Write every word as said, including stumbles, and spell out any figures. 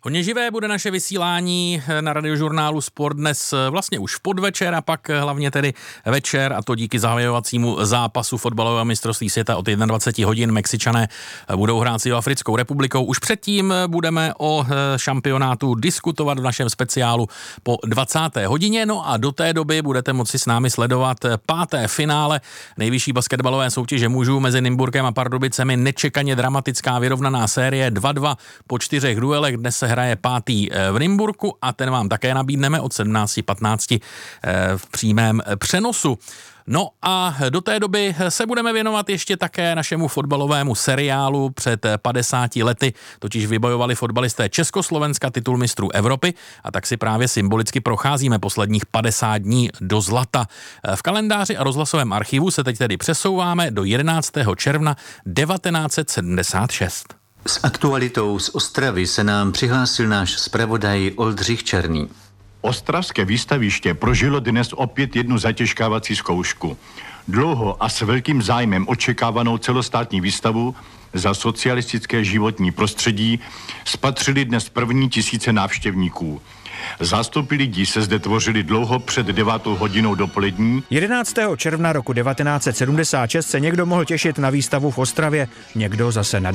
Hodně živé bude naše vysílání na Radiožurnálu Sport dnes vlastně už v podvečer a pak hlavně tedy večer, a to díky zahajovacímu zápasu fotbalového mistrovství světa od dvacet jedna hodin. Mexičané budou hrát s Jihoafrickou republikou. Už předtím budeme o šampionátu diskutovat v našem speciálu po dvacáté hodině. No a do té doby budete moci s námi sledovat páté finále nejvyšší basketbalové soutěže mužů mezi Nymburkem a Pardubicemi. Nečekaně dramatická vyrovnaná série dva dva po čtyřech duelech. Dnes se hraje pátý v Nymburku a ten vám také nabídneme od sedmnáct patnáct v přímém přenosu. No a do té doby se budeme věnovat ještě také našemu fotbalovému seriálu. Před padesáti lety totiž vybojovali fotbalisté Československa titul mistrů Evropy a tak si právě symbolicky procházíme posledních padesát dní do zlata. V kalendáři a rozhlasovém archivu se teď tedy přesouváme do jedenáctého června devatenáct set sedmdesát šest. S aktualitou z Ostravy se nám přihlásil náš zpravodaj Oldřich Černý. Ostravské výstaviště prožilo dnes opět jednu zatěžkávací zkoušku. Dlouho a s velkým zájmem očekávanou celostátní výstavu za socialistické životní prostředí spatřili dnes první tisíce návštěvníků. Zástupy lidí se zde tvořili dlouho před devátou hodinou dopolední. jedenáctého června roku devatenáct set sedmdesát šest se někdo mohl těšit na výstavu v Ostravě, někdo zase na